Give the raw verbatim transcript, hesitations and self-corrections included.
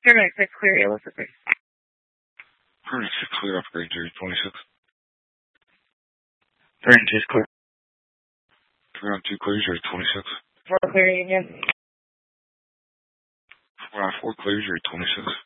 Terminal six clear, Elizabeth. Terminal six clear, upgrade Jerry twenty-six. Terminal two clear. Terminal two clear, Jerry twenty-six. Four clear, Union. Four on four clear, Jerry twenty-six.